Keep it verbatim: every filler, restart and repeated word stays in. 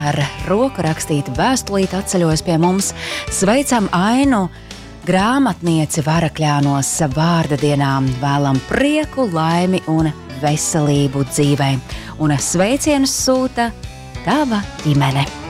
ar roku rakstītu vēstulīti atceļos pie mums. Sveicam Ainu, grāmatnieci Varakļānos vārda dienām, vēlam prieku, laimi un veselību dzīvei. Un sveicienus sūta tava ģimene.